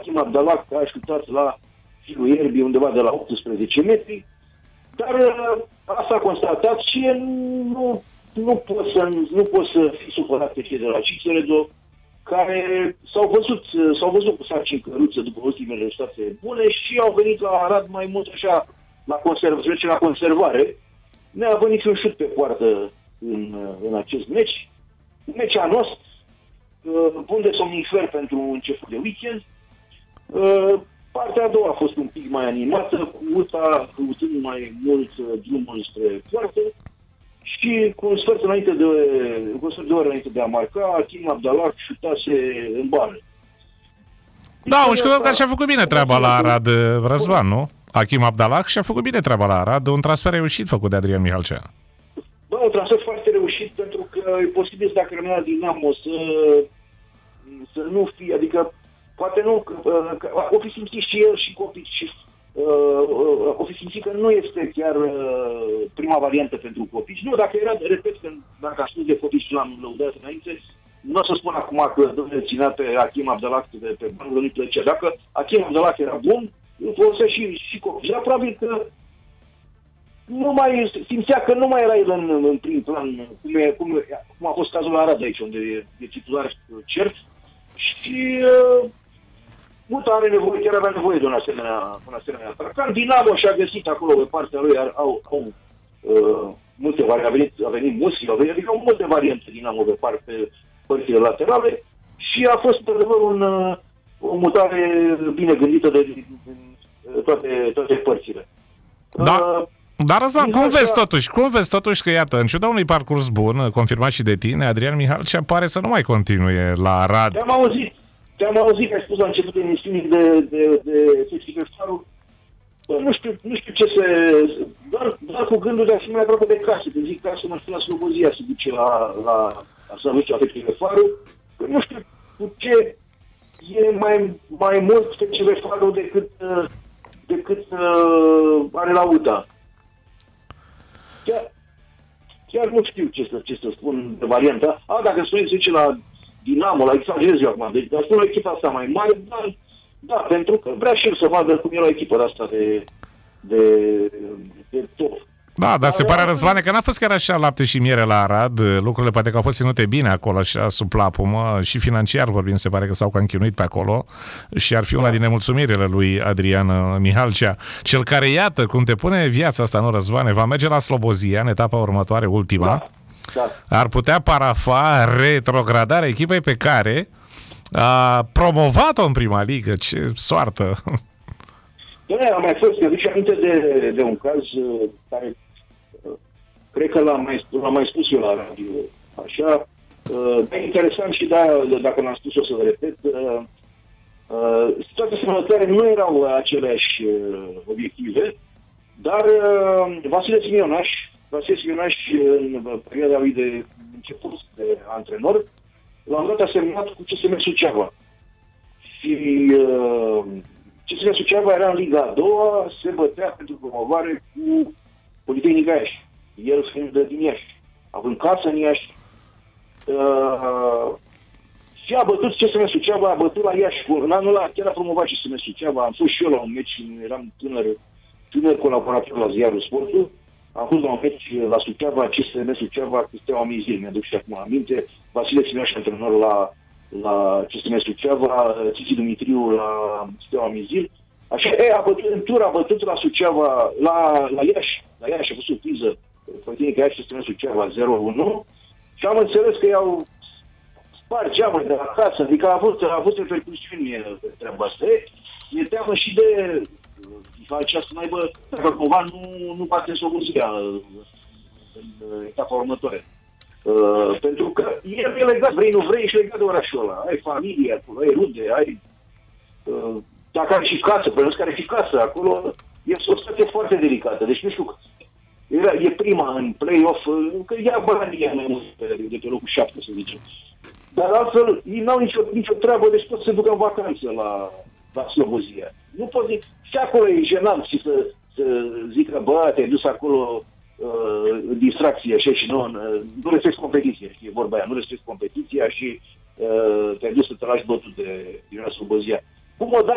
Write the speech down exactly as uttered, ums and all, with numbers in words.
Achim Abdallah a șutat la firul ierbii undeva de la optsprezece metri, dar asta a constatat și nu, nu pot să, nu pot să fii supărat pe cei de la Cicăredo, care s-au văzut, s-au văzut cu sarcini căruță după ultimele rezultate bune și au venit la Arad mai mult așa la, conserv, la conservare, neavând niciun șut pe poartă în, în acest meci. Un meci anos, bun de somnifer pentru început de weekend. Partea a doua a fost un pic mai animată, cu U T A căutând mai mult drumul spre poartă și cu un sfert, înainte de, cu un sfert de oră înainte de a marca, Achim Abdallah șutase în bară. Da, un jucător care și-a făcut bine treaba la Arad, Răzvan, nu? Achim Abdallah și-a făcut bine treaba la Arad, un transfer reușit făcut de Adrian Mihalcea. Bă, un transfer foarte reușit, pentru că e posibil dacă rămânea la Dinamo să, să nu fie, adică poate nu, că, că, o fi simțit și el și Copic și uh, o fi simțit că nu este chiar uh, prima variantă pentru Copic. Nu, dacă era, repet, că dacă a spus de Copic și l-am lăudat înainte, nu o să spun acum că domnule ținea pe Achim Abdallah pe, pe banul nu-i plăcea. Dacă Achim Abdallah era bun, îl folosea și, și Copic. Dar probabil că nu mai simțea că nu mai era el în, în prim plan, cum, e, cum, cum a fost cazul la Arad aici, unde e, e titular cert. Și uh, Muta are nevoie, chiar avea nevoie de un asemenea, un asemenea atacant. Dinamo și-a găsit acolo pe partea lui, au, au uh, multe variante, a venit, a venit Musi, au venit, adică au multe variante Dinamo pe, par, pe părțile laterale și a fost, de adevăr, un, uh, o mutare bine gândită de, de, de toate, toate părțile. Da. Uh, Dar, Răzvan, cum vezi așa... totuși, cum vezi totuși că, iată, în ciuda unui parcurs bun, confirmat și de tine, Adrian Mihalcea pare să nu mai continue la Arad. Te-am auzit, te-am auzit că ai spus la începutul emisiunii de, de, de Festivalul. Nu știu, nu știu ce se... Doar, doar cu gândul de a fi mai aproape de casă. Când zic casă, mă știu la Slobozia, se duce la... la, la să duce la Festivalul. Nu știu cu ce e mai, mai mult Festivalul decât, decât uh, are la U T A. Chiar, chiar nu știu ce să, ce să spun de varianta. A, dacă spune să duce la Dinamo, la exagerez eu acum, deci dar spun la echipa asta mai mare, dar da, pentru că vrea și el să vadă cum e la echipa de asta de, de, de top. Da, dar se pare, Răzvane, că n-a fost chiar așa lapte și miere la Arad, lucrurile poate că au fost ținute bine acolo, așa, sub plapumă, și financiar vorbind, se pare că s-au cam chinuit pe acolo și ar fi una din nemulțumirile lui Adrian Mihalcea, cel care, iată, cum te pune viața asta, nu, Răzvane, va merge la Slobozia în etapa următoare, ultima, da, da. Ar putea parafa retrogradarea echipei pe care a promovat-o în prima ligă, ce soartă! Da, am mai fost, mi-aduce aminte de, de un caz uh, care uh, cred că l-am mai, l-am mai spus eu la radio, așa, uh, interesant și da, dacă l-am spus o să-l repet, uh, uh, situații asemănătoare nu erau aceleași uh, obiective, dar uh, Vasile Simionaș, Vasile Simionaș în perioada lui de început de antrenor, la un dat a semnat cu C S M Suceava. Și uh, C S M Suceava era în Liga a doua, se bătea pentru promovare cu Politehnica Iași. El fiind din Iași, având casă în Iași. Uh, și a bătut C S M Suceava, a bătut la Iași. În anul ăla chiar a promovat C S M Suceava. Am fost și eu la un meci, eram tânăr, tânăr colaborator la Ziarul Sportul. Am fost la un meci la Suceava, C S M Suceava, cu Steaua Mizil, mi-aduc și acum aminte. Vasile Simionaș, antrenor la la C S M Suceava, Țiți Dumitriu la Steaua Mizil. Așa, e, a bătut în tur, a bătut la Suceava, la, la Iași, la Iași a fost surpriză, Politehnica Iași, C S M Suceava zero unu și am înțeles că i-au spart geamul de la casă, adică a avut, a avut repercusiuni pe treaba asta. E, e teamă și de Falcea să aibă, dacă cumva nu, nu bate Slobozia în, în etapa următoare. Uh, pentru că el e legat, vrei, nu vrei, și legat de orașul ăla. Ai familie acolo, ai rude, ai... Uh, dacă are și casă, pentru că are și casă acolo, e o situație foarte delicată. Deci, nu știu, era, e prima în play-off, că ia banii mai mult de pe locul șapte, să zicem. Dar altfel, ei n-au nicio, nicio treabă, deci pot să se ducă în vacanță la, la Slobozia. Nu pot zic, și acolo e jenant și să, să zică, bă, te-ai dus acolo... Uh, distracție așa și nu, uh, nu respecti competiția, e vorba aia, nu respecti competiția și uh, te-ai dus să te lași bătut de din Slobozia. Cum o dai